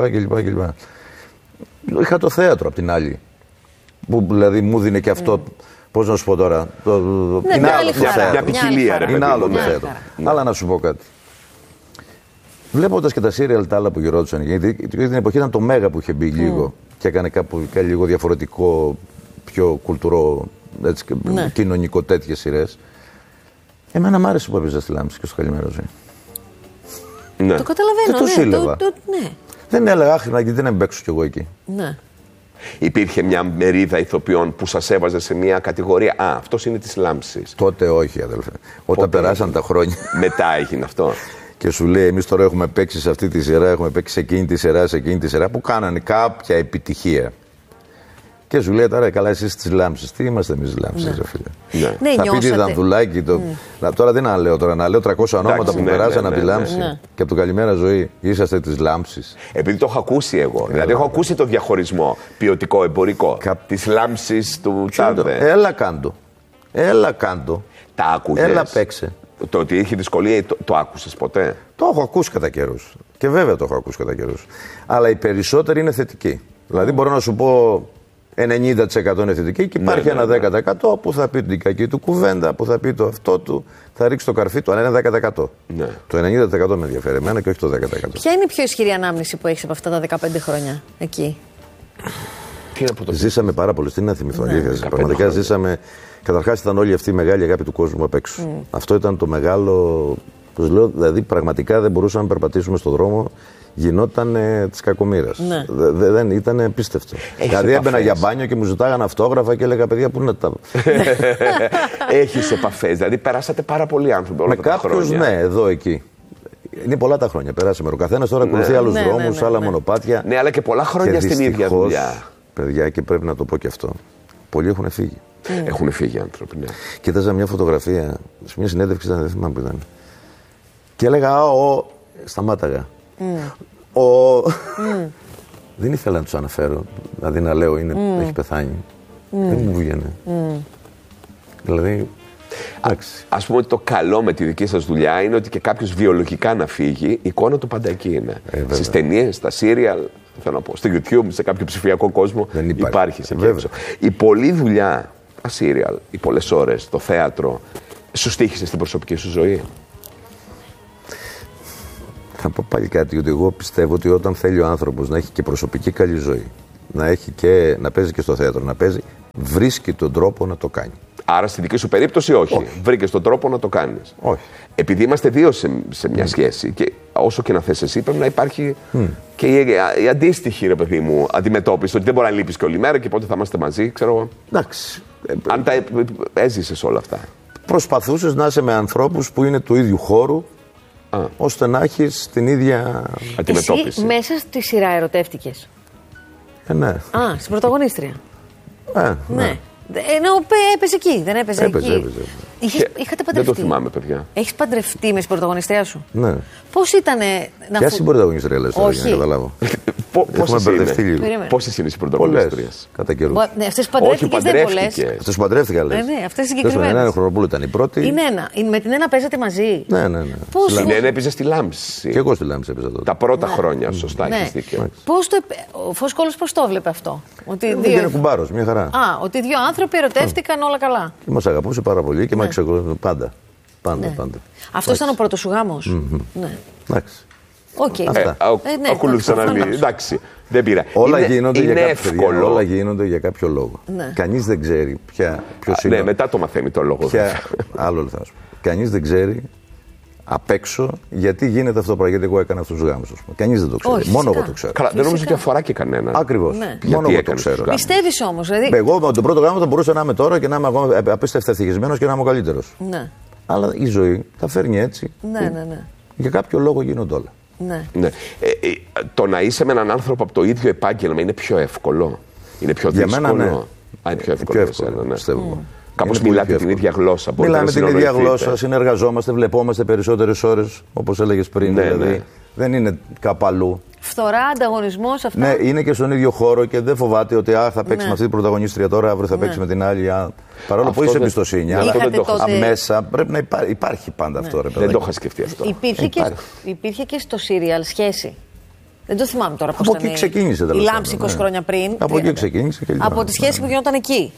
Είχα το θέατρο απ' την άλλη. Που δηλαδή μου δίνει και αυτό. Πώς να σου πω τώρα. Είναι άλλο το θέατρο. Μια ποικιλία, ρε. Είναι άλλο το θέατρο. Αλλά να σου πω κάτι. Βλέποντας και τα σύριαλ τα άλλα που γυρόντουσαν, γιατί την εποχή ήταν το Μέγα που είχε μπει λίγο και έκανε κάπου λίγο διαφορετικό, πιο κουλτουρό, έτσι, κοινωνικό τέτοιες σειρές. Εμένα μ' άρεσε που έπαιζα στη Λάμψη και στο Καλημέρα Ζωή. Ναι. Το καταλαβαίνω. Δεν το σύλλαβα. Ναι. Δεν έλεγα άχρινα γιατί δεν παίξω κι εγώ εκεί. Ναι. Υπήρχε μια μερίδα ηθοποιών που σας έβαζε σε μια κατηγορία. Α, αυτός είναι της Λάμψης. Τότε όχι, αδελφέ. Όταν περάσαν τα χρόνια. Μετά έγινε αυτό. Και σου λέει, εμείς τώρα έχουμε παίξει σε αυτή τη σειρά, έχουμε παίξει σε εκείνη τη σειρά, που κάνανε κάποια επιτυχία. Και σου λέει τώρα, καλά, εσείς της Λάμψης. Τι είμαστε εμείς Λάμψης, ρε φίλε. Ναι, θα πει τι Δανδουλάκη. Τώρα δεν να λέω τώρα, να λέω 300 ονόματα που περάσαν από τη Λάμψη και από το Καλημέρα Ζωή. Είσαστε της Λάμψης. Επειδή το έχω ακούσει εγώ. Δηλαδή, έχω ακούσει το διαχωρισμό ποιοτικό, εμπορικό. Της Λάμψης του τάδε. Έλα κάντο. Τα άκουγες. Έλα παίξε. Το ότι είχε δυσκολία, το άκουσες ποτέ? Το έχω ακούσει κατά καιρούς. Και βέβαια το έχω ακούσει κατά καιρούς. Αλλά οι περισσότεροι είναι θετικοί. Δηλαδή, μπορώ να σου πω 90% είναι θετική και υπάρχει ένα 10% που θα πει την κακή του κουβέντα, που θα πει το αυτό του, θα ρίξει το καρφί του. Αλλά είναι 10%. Ναι. Το 90% με ενδιαφέρει εμένα και όχι το 10%. Ποια είναι η πιο ισχυρή ανάμνηση που έχεις από αυτά τα 15 χρόνια εκεί? Ζήσαμε πάρα πολύ. Τι να θυμηθώ, αλήθεια. Πραγματικά ζήσαμε. Καταρχάς ήταν όλη αυτή η μεγάλη αγάπη του κόσμου απ' έξω. Αυτό ήταν το μεγάλο. Πώς λέω, δηλαδή πραγματικά δεν μπορούσαμε να περπατήσουμε στον δρόμο. Γινόταν της κακομοίρας. Ναι. Δεν ήταν απίστευτο. Δηλαδή έμπαινα για μπάνιο και μου ζητάγαν αυτόγραφα και έλεγα, παιδιά, πού είναι τα. Έχεις επαφές, δηλαδή περάσατε πάρα πολλοί άνθρωποι όλα αυτά τα χρόνια. Με κάποιους, ναι, εδώ εκεί. Είναι πολλά τα χρόνια. Περάσαμε. Ο καθένας τώρα ακολουθεί άλλους δρόμους, άλλα μονοπάτια. Ναι, αλλά και πολλά χρόνια στην ίδια δουλειά. Παιδιά, και πρέπει να το πω και αυτό. Πολλοί έχουν φύγει. Έχουν φύγει άνθρωποι. Ναι. Κοίταζα μια φωτογραφία σε μια συνέντευξη, δεν θυμάμαι που ήταν. Και έλεγα, σταμάταγα. Δεν ήθελα να τους αναφέρω, δηλαδή να λέω έχει πεθάνει. Δεν μου βγαίνει. Δηλαδή, ας πούμε ότι το καλό με τη δική σας δουλειά είναι ότι και κάποιος βιολογικά να φύγει, η εικόνα του πάντα εκεί είναι. Στις ταινίες, στα σύριαλ, θέλω να πω, στο YouTube, σε κάποιο ψηφιακό κόσμο υπάρχει σε έξω. Η πολλή δουλειά, τα σύριαλ, οι πολλές ώρες, το θέατρο, σου στοίχησε στην προσωπική σου ζωή? Θα πω πάλι κάτι, ότι εγώ πιστεύω ότι όταν θέλει ο άνθρωπος να έχει και προσωπική καλή ζωή, να παίζει και στο θέατρο, να παίζει, βρίσκει τον τρόπο να το κάνει. Άρα στη δική σου περίπτωση όχι. Βρήκες τον τρόπο να το κάνεις. Όχι. Επειδή είμαστε δύο σε μια σχέση και όσο και να θες εσύ, πρέπει να υπάρχει και η αντίστοιχη, ρε παιδί μου, αντιμετώπιση. Ότι δεν μπορεί να λείπεις και όλη μέρα και πότε θα είμαστε μαζί, ξέρω εγώ. Εντάξει. Αν τα έζησες όλα αυτά. Προσπαθούσες να είσαι με ανθρώπους που είναι του ίδιου χώρου, ώστε να έχεις την ίδια αντιμετώπιση. Εσύ μέσα στη σειρά ερωτεύτηκες? Ναι. Στην πρωταγωνίστρια. Ναι. Ενώ έπαιζε εκεί, δεν έπαιζε εκεί. Έπαιζε. Είχατε παντρευτεί? Δεν το θυμάμαι, παιδιά. Έχεις παντρευτεί με την πρωταγωνιστρία σου? Ναι. Πώς ήταν να ποια συμπρωταγωνιστρία λες τώρα, για να καταλάβω? Πόσες είναι οι πρωταγωνιστρίες? Κατά καιρούς. Ναι, αυτές που παντρεύτηκες δεν είναι πολλές. Αυτές που παντρεύτηκα, λες. Ναι, αυτές συγκεκριμένες. Η Νένα Χρονοπούλου ήταν η πρώτη. Είναι ένα. Με την ένα παίζατε μαζί? Ναι. Πώς? Η Νένα έπαιζε στη Λάμψη. Και εγώ στη Λάμψη έπαιζα τότε. Τα πρώτα χρόνια, σωστά, έχεις δίκιο. Ο Φωσκόλος πώς το έβλεπε αυτό? Είναι κουμπάρος, μια χαρά. Ότι δύο άνθρωποι ερωτεύτηκαν όλα καλά. Και μας αγαπούσε πάρα πολύ και μας ξεκολουθούσε πάντα. Πάντα. Αυτό ήταν ο πρώτος σου γάμος? Ναι. Εντάξει. Ακολούθησαν άλλοι. Εντάξει. Δεν πήρα. Όλα γίνονται για κάποιο λόγο. Κανείς δεν ξέρει ποιος είναι. Ναι, μετά το μαθαίνει το λόγο. Άλλο θα σου πω. Κανείς δεν ξέρει απ' έξω γιατί γίνεται αυτό το πράγμα. Γιατί εγώ έκανα αυτούς τους γάμους. Κανείς δεν το ξέρει. Μόνο εγώ το ξέρω. Καλά, δεν νομίζω ότι αφορά και κανένα. Ακριβώς. Μόνο εγώ το ξέρω. Πιστεύεις όμως? Δηλαδή... Εγώ με τον πρώτο γάμο θα μπορούσα να είμαι τώρα και να είμαι ακόμα απίστευτα ευτυχισμένος και να είμαι ο καλύτερος. Ναι. Αλλά η ζωή τα φέρνει έτσι. Ναι. Για κάποιο λόγο γίνονται όλα. Ναι. Το να είσαι με έναν άνθρωπο από το ίδιο επάγγελμα είναι πιο εύκολο? Είναι πιο δύσκολο? Για μένα, ναι. Είναι πιο εύκολο. Πιστεύω. Κάπως μιλάτε την ίδια γλώσσα. Μιλάμε την ίδια γλώσσα, συνεργαζόμαστε, βλεπόμαστε περισσότερες ώρες, όπως έλεγες πριν. Ναι, δηλαδή. Ναι. Δεν είναι κάπου αλλού. Φθορά, ανταγωνισμός, αυτά. Ναι, είναι και στον ίδιο χώρο και δεν φοβάται ότι θα παίξει με αυτή την πρωταγωνίστρια τώρα, αύριο θα παίξει με την άλλη. Παρόλο που είσαι εμπιστοσύνη, αλλά μέσα πρέπει να υπάρχει πάντα αυτό. Ρε, δεν το είχα σκεφτεί αυτό. Υπήρχε και στο σύριαλ σχέση. Δεν το θυμάμαι τώρα πώς ήταν. Από εκεί ξεκίνησε η λάμψη 20 χρόνια πριν. Από εκεί ξεκίνησε και από τη σχέση που γινόταν εκεί.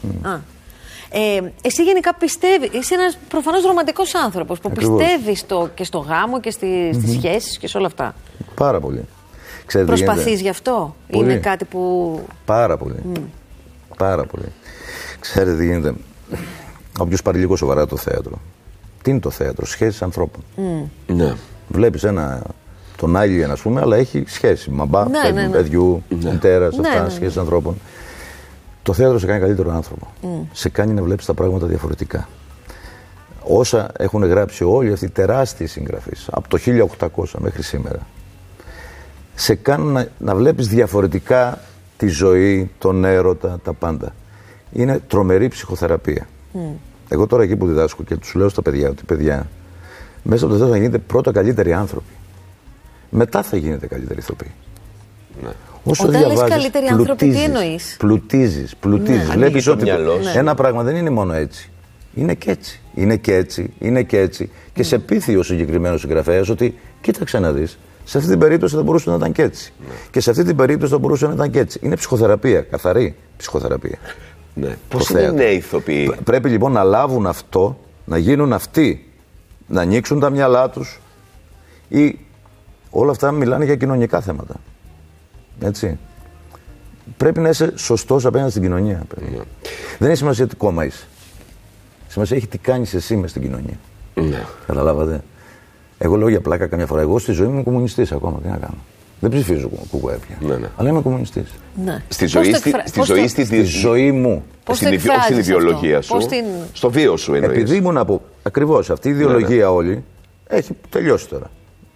Εσύ γενικά πιστεύεις, είσαι ένας προφανώς ρομαντικός άνθρωπος που πιστεύεις και στο γάμο και στις σχέσεις και σε όλα αυτά. Πάρα πολύ. Προσπαθείς γι' αυτό, πολύ. Είναι κάτι που... Πάρα πολύ. Πάρα πολύ. Ξέρετε τι γίνεται. Όποιος πάρει λίγο σοβαρά το θέατρο. Τι είναι το θέατρο? Σχέσεις ανθρώπων. Ναι. Βλέπεις τον Άγιεν, ας πούμε, αλλά έχει σχέση. Μαμπά, παιδιού, μητέρας, αυτά, σχέσεις ανθρώπων. Το θέατρο σε κάνει καλύτερο άνθρωπο. Σε κάνει να βλέπεις τα πράγματα διαφορετικά. Όσα έχουν γράψει όλοι αυτοί οι τεράστιοι συγγραφείς, από το 1800 μέχρι σήμερα, σε κάνουν να βλέπεις διαφορετικά τη ζωή, τον έρωτα, τα πάντα. Είναι τρομερή ψυχοθεραπεία. Εγώ τώρα εκεί που διδάσκω και τους λέω στα παιδιά ότι παιδιά, μέσα από το θέατρο θα γίνετε πρώτα καλύτεροι άνθρωποι. Μετά θα γίνετε καλύτεροι ηθοποιοί. Ναι. Όσο όταν λες καλύτεροι άνθρωποι, τι εννοείς? Πλουτίζεις. Ναι. Βλέπεις ότι ένα πράγμα δεν είναι μόνο έτσι. Είναι και έτσι. Είναι και έτσι. Και σε πείθει ο συγκεκριμένος συγγραφέας ότι κοίταξε να δεις. Σε αυτή την περίπτωση θα μπορούσε να ήταν και έτσι. Και σε αυτή την περίπτωση θα μπορούσε να ήταν και έτσι. Είναι ψυχοθεραπεία, καθαρή ψυχοθεραπεία. Ναι. Πώς είναι νέοι ηθοποιοί? Πρέπει λοιπόν να λάβουν αυτό, να γίνουν αυτοί, να ανοίξουν τα μυαλά τους, ή όλα αυτά μιλάνε για κοινωνικά θέματα. Έτσι. Πρέπει να είσαι σωστός απέναντι στην κοινωνία. Δεν έχει σημασία τι κόμμα είσαι. Σημασία έχει τι κάνεις εσύ μες στην κοινωνία. Καταλάβατε? Εγώ λέω για πλάκα καμιά φορά. Εγώ στη ζωή μου είμαι κομμουνιστής ακόμα. Τι να κάνω? Δεν ψηφίζω κουκουέ πια. Αλλά είμαι κομμουνιστής. Στη ζωή μου. Στην ιδεολογία σου. Στο βίο σου εννοείς. Επειδή ήμουν από. Ακριβώς αυτή η ιδεολογία όλη έχει τελειώσει τώρα.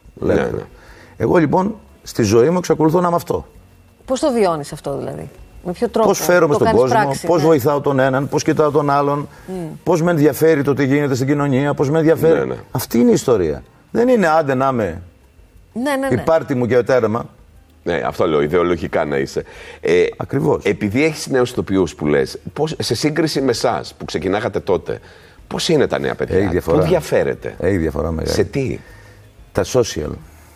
Εγώ λοιπόν στη ζωή μου εξακολουθώ να είμαι αυτό. Πώς το βιώνεις αυτό δηλαδή? Με ποιο τρόπο? Πώς φέρομαι στον κόσμο, πώς βοηθάω τον έναν, πώς κοιτάω τον άλλον, πώς με ενδιαφέρει το τι γίνεται στην κοινωνία, πώς με ενδιαφέρει. Αυτή είναι η ιστορία. Δεν είναι άντε να είμαι η πάρτι μου και τέρμα. Ναι, αυτό λέω, ιδεολογικά να είσαι. Ακριβώς. Επειδή έχεις νέους ηθοποιούς που λες, σε σύγκριση με εσάς που ξεκινάγατε τότε, πώς είναι τα νέα παιδιά? Πού διαφέρετε? Έχει διαφορά μεγάλη. Σε τι? Τα social.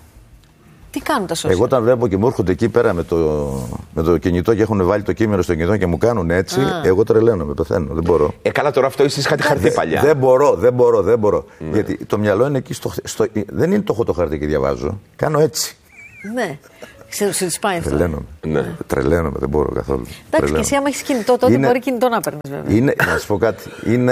Τι κάνουν τα social? Εγώ όταν βλέπω και μου έρχονται εκεί πέρα με το κινητό και έχουν βάλει το κείμενο στο κινητό και μου κάνουν έτσι, εγώ τρελαίνομαι, πεθαίνω, δεν μπορώ. Καλά, τώρα αυτό εσείς είχατε χαρτί παλιά. Δεν μπορώ. Γιατί το μυαλό είναι εκεί δεν είναι το έχω το χαρτί και διαβάζω. Κάνω έτσι. Ναι. Σε τις πάει αυτό. Τρελαίνομαι, δεν μπορώ καθόλου. Εντάξει, και εσύ άμα έχεις κινητό, τότε μπορεί κινητό να παίρνεις βέβαια. Να σου πω κάτι.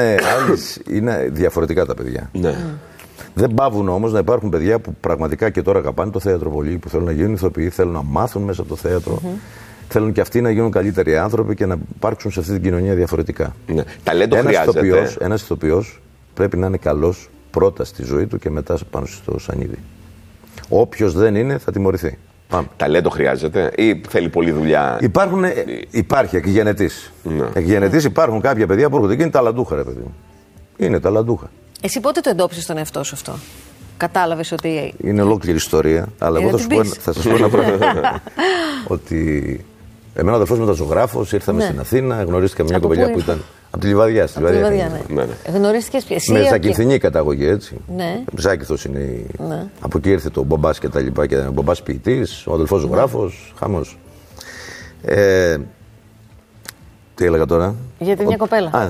Είναι διαφορετικά τα παιδιά. Δεν παύουν όμως να υπάρχουν παιδιά που πραγματικά και τώρα αγαπάνε το θέατρο πολύ, που θέλουν να γίνουν ηθοποιοί, θέλουν να μάθουν μέσα από το θέατρο. Θέλουν και αυτοί να γίνουν καλύτεροι άνθρωποι και να υπάρξουν σε αυτή την κοινωνία διαφορετικά. Ταλέντο χρειάζεται. Ένας ηθοποιός πρέπει να είναι καλός πρώτα στη ζωή του και μετά πάνω στο σανίδι. Όποιος δεν είναι θα τιμωρηθεί. Ταλέντο χρειάζεται ή θέλει πολλή δουλειά? Υπάρχει εκγενετής. Εκγενετής υπάρχουν κάποια παιδιά που έρχονται και είναι ταλαντούχα, ρε παιδί μου. Είναι ταλαντούχα. Εσύ πότε το εντόπισες τον εαυτό σου αυτό? Κατάλαβες ότι... Είναι ολόκληρη ιστορία, αλλά εγώ θα σας πω ένα πράγμα. Ότι εμένα ο αδερφός μου ήταν ζωγράφος, ήρθαμε στην Αθήνα, γνωρίστηκα μια κοπελιά που ήταν από τη Λιβαδιά. Γνωρίστηκες εσύ? Με ζακυνθινή καταγωγή, έτσι. Ζάκηθος είναι. Από εκεί ήρθε το μπαμπάς και τα λοιπά. Και ο μπαμπάς ποιητής, ο αδελφός ζωγράφος, χαμός. Τι έλεγα τώρα? Γιατί μια κοπέλα.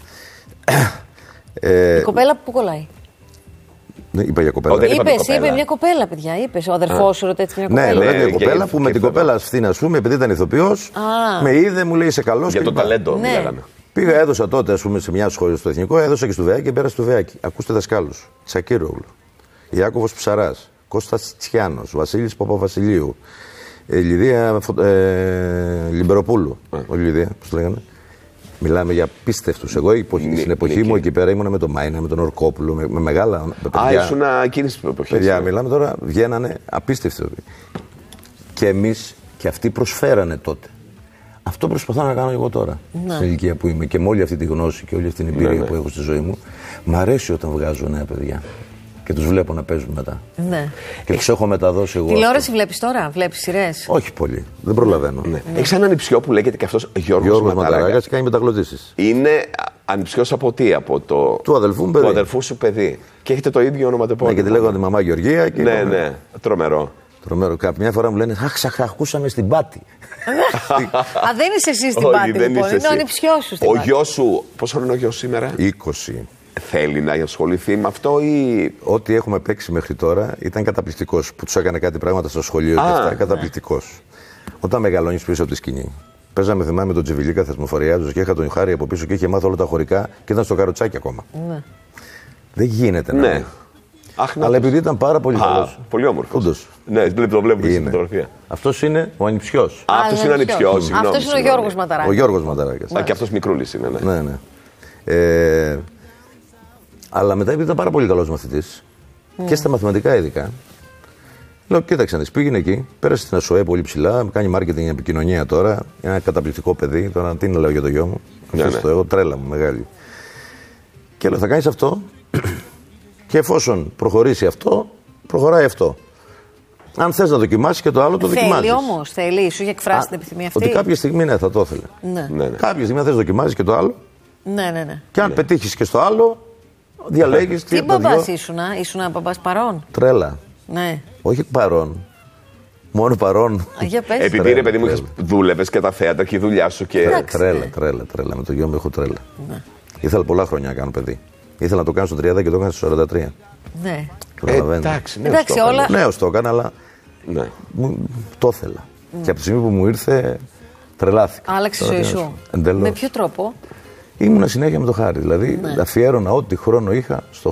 Η κοπέλα που κολλάει. Ναι, είπα για κοπέλα. Είπε μια κοπέλα, παιδιά. Είπες, ο αδερφός σου ρωτάει μια κοπέλα. Ναι, λέω μια κοπέλα που με την κοπέλα αυτή, να πούμε, επειδή ήταν ηθοποιός, με είδε, μου λέει είσαι καλός. Για το ταλέντο, λέγαμε. Πήγα, έδωσα τότε, ας πούμε, σε μια σχολή στο Εθνικό, έδωσα και στο Βεάκι και πέρασα στο Βεάκι. Ακούστε δασκάλους. Τσακίρογλου, Ιάκωβος Ψαράς, Κώστας Τσιάνος, Βασίλης Παπαβασιλείου, Λιδία Λιμπεροπούλου. Όχι Λιδία, πώς το λέγανε. Μιλάμε για απίστευτους. Εγώ στην εποχή μου εκεί πέρα ήμουνα με τον Μάινα, με τον Ορκόπουλο, με μεγάλα παιδιά. Ήσουν εκείνης την εποχή. Παιδιά, μιλάμε τώρα, βγαίνανε απίστευτοι. Και εμείς και αυτοί προσφέρανε τότε. Αυτό προσπαθώ να κάνω εγώ τώρα. Στην ηλικία που είμαι και με όλη αυτή τη γνώση και όλη αυτή την εμπειρία που έχω στη ζωή μου. Μ' αρέσει όταν βγάζω νέα παιδιά. Και τους βλέπω να παίζουν μετά. Ναι. Και τους έχω μεταδώσει εγώ. Τηλεόραση βλέπεις τώρα, βλέπεις σειρές? Όχι πολύ. Δεν προλαβαίνω. Ναι. Έχεις έναν ανιψιό που λέγεται και αυτός Γιώργος Ματαράκας και κάνει μεταγλωτήσεις. Είναι ανιψιός από τι? Από το. Του αδελφού μου παιδί. Του αδελφού σου παιδί. Και έχετε το ίδιο ονοματεπώνυμο. Ναι, και τη λέγω τη μαμά Γεωργία. Και ναι. Τρομερό. Τρομερό. Κάποια φορά μου λένε αχ, ακούσαμε στην Πάτη. Α, δεν είσαι εσύ στην Πάτη, λοιπόν. Είναι ο ανιψιός σου. Ο γιος σου. Πόσο είναι ο γιος σήμερα? 20. Θέλει να ασχοληθεί με αυτό ή. Ό,τι έχουμε παίξει μέχρι τώρα ήταν καταπληκτικός. Που τους έκανε κάτι πράγματα στο σχολείο και αυτά. Καταπληκτικός. Όταν μεγαλώνεις πίσω από τη σκηνή. Παίζαμε, θυμάμαι, τον Τζιβιλίκα θεσμοφοριάζος και είχα τον Χάρη από πίσω και είχε μάθει όλα τα χωρικά και ήταν στο καροτσάκι ακόμα. Ναι. Δεν γίνεται να είναι. Αλλά επειδή ήταν πάρα πολύ καλός. Πολύ όμορφο. Όντως. Ναι, το βλέπουμε στην φωτογραφία. Αυτός είναι ο ανιψιός. Αυτός είναι ανιψιός. Αυτός είναι ο Γιώργος Ματαράκας. Ο Γιώργος Ματαράκας. Και αυτός μικρούλης είναι. Ναι. Αλλά μετά επειδή ήταν πάρα πολύ καλός μαθητής και στα μαθηματικά ειδικά. Λέω, κοίταξε να δεις, πήγαινε εκεί, πέρασε στην ΑΣΟΕ πολύ ψηλά, κάνει marketing επικοινωνία τώρα. Είναι ένα καταπληκτικό παιδί. Τώρα τι να λέω για το γιο μου. Εγώ τρέλα μου μεγάλη. Και λέω, θα κάνεις αυτό. Και εφόσον προχωρήσει αυτό, προχωράει αυτό. Αν θες να δοκιμάσεις και το άλλο, το δοκιμάζεις. Θέλει όμως, θέλει, σου είχε εκφράσει την επιθυμία αυτή. Ότι κάποια στιγμή θα το ήθελε. Ναι. Κάποια στιγμή θα θες να δοκιμάζεις και το άλλο. Ναι. Και αν πετύχεις και στο άλλο, διαλέγεις τι μπαμπάς ήσουνα μπαμπάς παρών? Τρέλα. Ναι. Όχι παρών. Μόνο παρών. Επειδή ρε παιδί μου δούλευες και τα θέατρα και η δουλειά σου και. Τρέλα. Με το γιο μου έχω τρέλα. Ναι. Ήθελα πολλά χρόνια να κάνω παιδί. Ήθελα να το κάνω στο 30 και το έκανα στο 43. Ναι. Εντάξει, όλα. Νέος το έκανα, αλλά το ήθελα. Και από τη στιγμή που μου ήρθε, τρελάθηκα. Άλλαξε η ζωή σου. Με ποιο τρόπο? Ήμουνα συνέχεια με το Χάρη. Δηλαδή αφιέρωνα ό,τι χρόνο είχα στο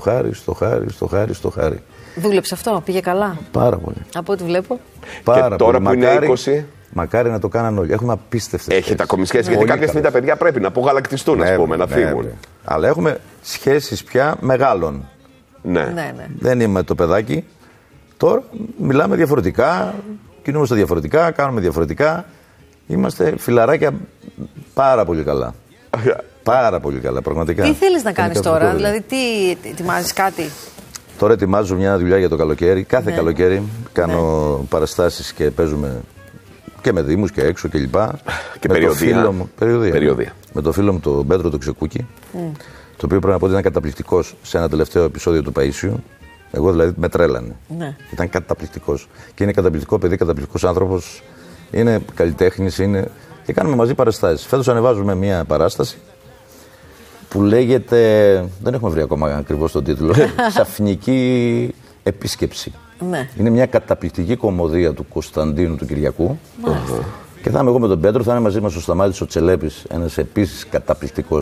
Χάρη. Δούλεψε αυτό, πήγε καλά? Πάρα πολύ. Από ό,τι βλέπω. Και τώρα που είναι 20. Μακάρι να το κάναν όλοι. Έχουμε απίστευτες σχέσεις. Έχετε ακόμη σχέσεις, γιατί κάποια στιγμή τα παιδιά πρέπει να απογαλακτιστούν, ας πούμε, να φύγουν. Αλλά έχουμε σχέσεις πια μεγάλων. Ναι. Δεν είμαι το παιδάκι. Τώρα μιλάμε διαφορετικά, κινούμαστε διαφορετικά, κάνουμε διαφορετικά. Είμαστε φιλαράκια πάρα πολύ καλά. Πάρα πολύ καλά, πραγματικά. Τι θέλεις να κάνεις τώρα, δηλαδή τι ετοιμάζεις κάτι? Τώρα ετοιμάζω μια δουλειά για το καλοκαίρι. Κάθε καλοκαίρι κάνω παραστάσεις και παίζουμε και με δήμους και έξω κλπ. Και περιοδία. Περιοδία. Με το φίλο μου τον Πέτρο το Ξεκούκι, το οποίο πρέπει να πω ότι ήταν καταπληκτικός σε ένα τελευταίο επεισόδιο του Παΐσιου. Εγώ δηλαδή με τρέλανε. Ναι. Ήταν καταπληκτικός. Και είναι καταπληκτικό παιδί, καταπληκτικός άνθρωπος. Είναι καλλιτέχνης, και κάνουμε μαζί παραστάσεις. Φέτος ανεβάζουμε μια παράσταση που λέγεται, δεν έχουμε βρει ακόμα ακριβώς τον τίτλο, Ξαφνική Επίσκεψη. Ναι. Είναι μια καταπληκτική κομμωδία του Κωνσταντίνου του Κυριακού. Και θα είμαι εγώ με τον Πέτρο, θα είναι μαζί μας ο Σταμάτης ο Τσελέπης, ένας επίσης καταπληκτικός